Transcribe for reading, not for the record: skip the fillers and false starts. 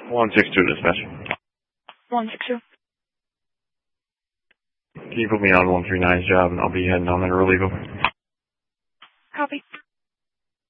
162 dispatch. 162. Can you put me on 139's job and I'll be heading on there to relieve him?